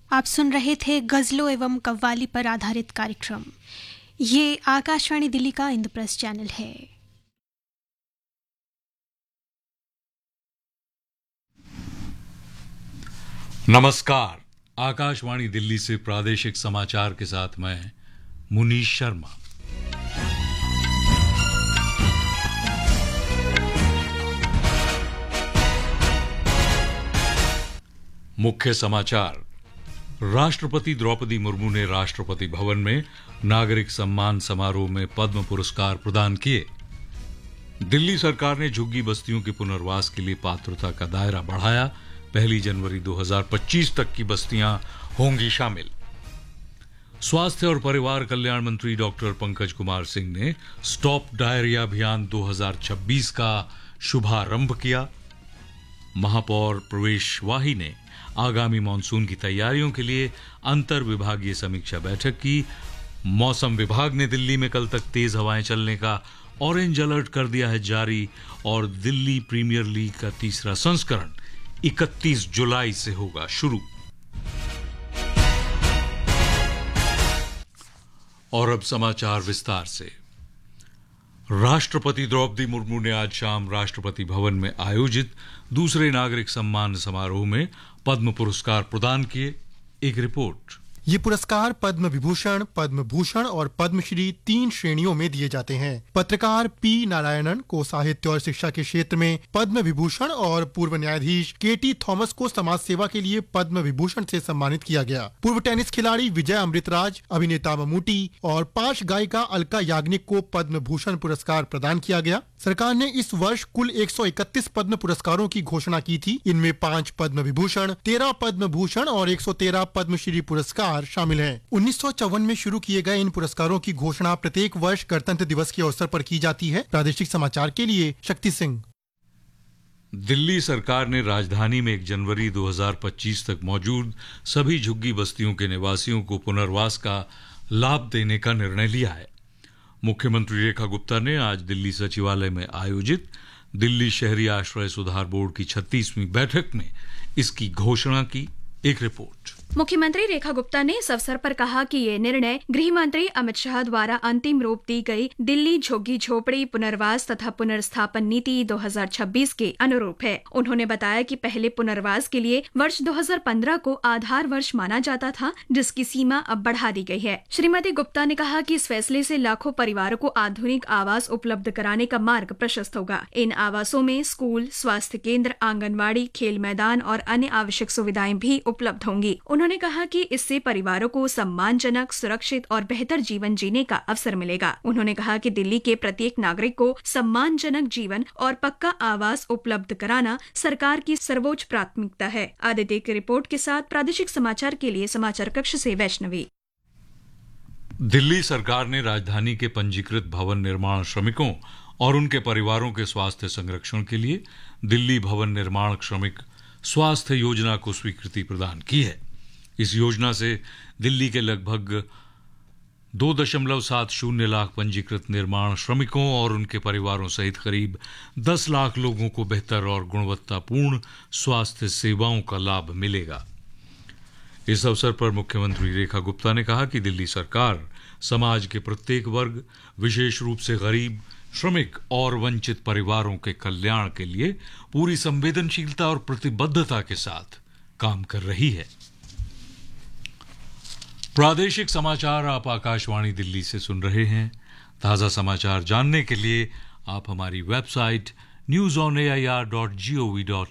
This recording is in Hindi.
आप सुन रहे थे गज़लों एवं कव्वाली पर आधारित कार्यक्रम। ये आकाशवाणी दिल्ली का इंद्रप्रस्थ चैनल है। नमस्कार, आकाशवाणी दिल्ली से प्रादेशिक समाचार के साथ मैं मुनीश शर्मा। मुख्य समाचार। राष्ट्रपति द्रौपदी मुर्मू ने राष्ट्रपति भवन में नागरिक सम्मान समारोह में पद्म पुरस्कार प्रदान किए। दिल्ली सरकार ने झुग्गी बस्तियों के पुनर्वास के लिए पात्रता का दायरा बढ़ाया। 1 जनवरी 2025 तक की बस्तियां होंगी शामिल। स्वास्थ्य और परिवार कल्याण मंत्री डॉक्टर पंकज कुमार सिंह ने स्टॉप डायरिया अभियान 2026 का शुभारंभ किया। महापौर प्रवेश वाही ने आगामी मानसून की तैयारियों के लिए अंतर विभागीय समीक्षा बैठक की। मौसम विभाग ने दिल्ली में कल तक तेज हवाएं चलने का ऑरेंज अलर्ट कर दिया है जारी और दिल्ली प्रीमियर लीग का तीसरा संस्करण 31 जुलाई से होगा शुरू। और अब समाचार विस्तार से। राष्ट्रपति द्रौपदी मुर्मू ने आज शाम राष्ट्रपति भवन में आयोजित दूसरे नागरिक सम्मान समारोह में पद्म पुरस्कार प्रदान किए। एक रिपोर्ट। ये पुरस्कार पद्म विभूषण, पद्म भूषण और पद्मश्री 3 श्रेणियों में दिए जाते हैं। पत्रकार पी नारायणन को साहित्य और शिक्षा के क्षेत्र में पद्म विभूषण और पूर्व न्यायाधीश केटी थॉमस को समाज सेवा के लिए पद्म विभूषण से सम्मानित किया गया। पूर्व टेनिस खिलाड़ी विजय अमृतराज, अभिनेता ममूटी और पार्श्व गायिका अलका याग्निक को पद्म भूषण पुरस्कार प्रदान किया गया। सरकार ने इस वर्ष कुल 131 पद्म पुरस्कारों की घोषणा की थी। इनमें 5 पद्म विभूषण, 13 पद्म भूषण और 113 पद्मश्री पुरस्कार शामिल हैं। 1954 में शुरू किए गए इन पुरस्कारों की घोषणा प्रत्येक वर्ष गणतंत्र दिवस के अवसर पर की जाती है। प्रादेशिक समाचार के लिए शक्ति सिंह। दिल्ली सरकार ने राजधानी में 1 जनवरी 2025 तक मौजूद सभी झुग्गी बस्तियों के निवासियों को पुनर्वास का लाभ देने का निर्णय लिया है। मुख्यमंत्री रेखा गुप्ता ने आज दिल्ली सचिवालय में आयोजित दिल्ली शहरी आश्रय सुधार बोर्ड की 36वीं बैठक में इसकी घोषणा की। एक रिपोर्ट। मुख्यमंत्री रेखा गुप्ता ने इस अवसर पर कहा कि ये निर्णय गृह मंत्री अमित शाह द्वारा अंतिम रूप दी गई दिल्ली झुग्गी झोपड़ी पुनर्वास तथा पुनर्स्थापन नीति 2026 के अनुरूप है। उन्होंने बताया कि पहले पुनर्वास के लिए वर्ष 2015 को आधार वर्ष माना जाता था, जिसकी सीमा अब बढ़ा दी गई है। श्रीमती गुप्ता ने कहा कि इस फैसले से लाखों परिवारों को आधुनिक आवास उपलब्ध कराने का मार्ग प्रशस्त होगा। इन आवासों में स्कूल, स्वास्थ्य केंद्र, आंगनबाड़ी, खेल मैदान और अन्य आवश्यक सुविधाएं भी उपलब्ध होंगी। उन्होंने कहा कि इससे परिवारों को सम्मानजनक, सुरक्षित और बेहतर जीवन जीने का अवसर मिलेगा। उन्होंने कहा कि दिल्ली के प्रत्येक नागरिक को सम्मानजनक जीवन और पक्का आवास उपलब्ध कराना सरकार की सर्वोच्च प्राथमिकता है। आदित्य की रिपोर्ट के साथ प्रादेशिक समाचार के लिए समाचार कक्ष से वैष्णवी। दिल्ली सरकार ने राजधानी के पंजीकृत भवन निर्माण श्रमिकों और उनके परिवारों के स्वास्थ्य संरक्षण के लिए दिल्ली भवन निर्माण श्रमिक स्वास्थ्य योजना को स्वीकृति प्रदान की है। इस योजना से दिल्ली के लगभग 2.70 लाख पंजीकृत निर्माण श्रमिकों और उनके परिवारों सहित करीब 10 लाख लोगों को बेहतर और गुणवत्तापूर्ण स्वास्थ्य सेवाओं का लाभ मिलेगा। इस अवसर पर मुख्यमंत्री रेखा गुप्ता ने कहा कि दिल्ली सरकार समाज के प्रत्येक वर्ग, विशेष रूप से गरीब, श्रमिक और वंचित परिवारों के कल्याण के लिए पूरी संवेदनशीलता और प्रतिबद्धता के साथ काम कर रही है। प्रादेशिक समाचार आप आकाशवाणी दिल्ली से सुन रहे हैं। ताजा समाचार जानने के लिए आप हमारी वेबसाइट newsonair.gov.in